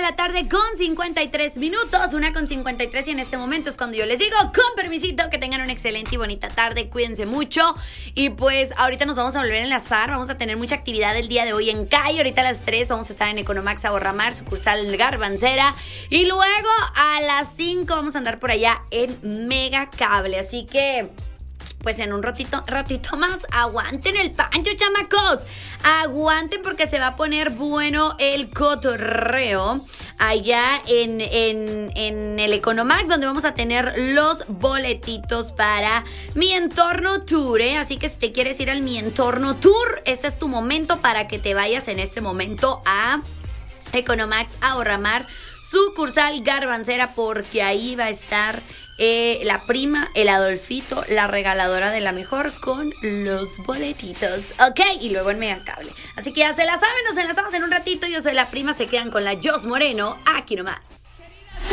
la tarde con 53 minutos, 1:53, y en este momento es cuando yo les digo, con permisito, que tengan una excelente y bonita tarde, cuídense mucho. Y pues ahorita nos vamos a volver a enlazar, vamos a tener mucha actividad el día de hoy en CAI. Ahorita a las 3 vamos a estar en Economax Ahorramar, sucursal Garbancera. Y luego a las 5 vamos a andar por allá en Mega Cable, así que pues en un ratito más, aguanten el pancho, chamacos. Aguanten porque se va a poner bueno el cotorreo allá en el Economax, donde vamos a tener los boletitos para Mi Entorno Tour, ¿eh? Así que si te quieres ir al Mi Entorno Tour, este es tu momento para que te vayas en este momento a Economax Ahorramar, sucursal Garbancera, porque ahí va a estar la prima, el Adolfito, la regaladora de la mejor, con los boletitos, ¿ok? Y luego en Mega Cable. Así que ya se la saben, nos enlazamos en un ratito. Yo soy la prima, se quedan con la Jos Moreno, aquí nomás.